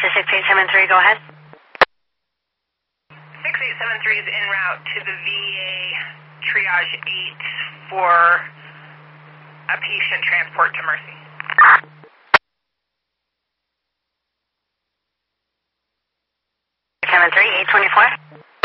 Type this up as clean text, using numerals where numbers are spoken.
to 6873, go ahead. 6873 is en route to the VA Triage 8 for a patient transport to Mercy. 73, 824.